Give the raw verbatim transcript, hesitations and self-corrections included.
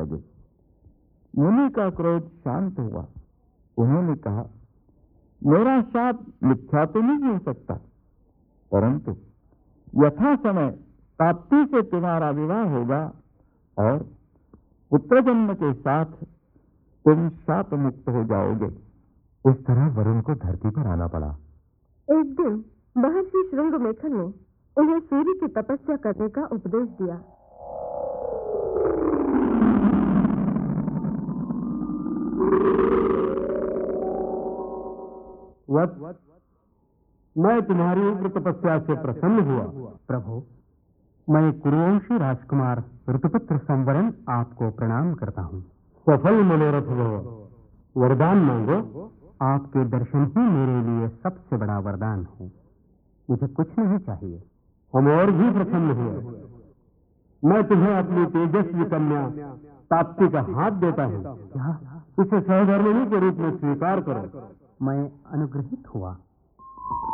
लगे। मुनि का क्रोध शांत हुआ। उन्होंने कहा, मेरा शाप मिथ्या तो नहीं हो सकता, परंतु यथा समय ताप्ती से तुम्हारा विवाह होगा और पुत्र जन्म के साथ तुम शाप मुक्त हो जाओगे। इस तरह वरुण को धरती पर आना पड़ा। एक दिन महर्षि श्रृंगमेखन ने उन्हें सूर्य की तपस्या करने का उपदेश दिया। वत्स, मैं तुम्हारी उग्र तपस्या से प्रसन्न हुआ। प्रभु, मैं कुरुवंशी राजकुमार ऋतुपुत्र संवरण आपको प्रणाम करता हूँ। सफल मनोरथ भव, वरदान मांगो। आपके दर्शन ही मेरे लिए सबसे बड़ा वरदान है। मुझे कुछ नहीं चाहिए। हम और भी प्रसन्न हुए। मैं तुम्हें अपनी तेजस्वी कन्या ताप्ती का हाथ देता हूँ। क्या? इसे सहधर्मिणी के रूप में स्वीकार करो। मैं अनुग्रहित हुआ।